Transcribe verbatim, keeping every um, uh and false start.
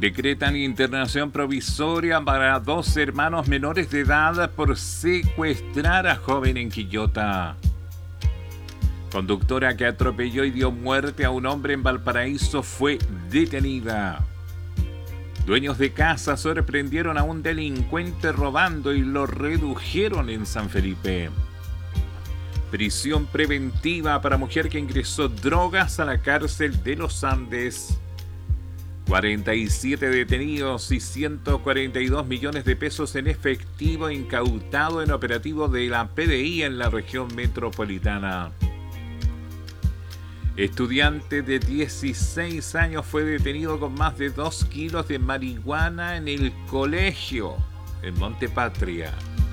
Decretan internación provisoria para dos hermanos menores de edad por secuestrar a joven en Quillota. Conductora que atropelló y dio muerte a un hombre en Valparaíso fue detenida. Dueños de casa sorprendieron a un delincuente robando y lo redujeron en San Felipe. Prisión preventiva para mujer que ingresó drogas a la cárcel de los Andes. cuarenta y siete detenidos y ciento cuarenta y dos millones de pesos en efectivo incautado en operativo de la P D I en la región metropolitana. Estudiante de dieciséis años fue detenido con más de dos kilos de marihuana en el colegio en Montepatria.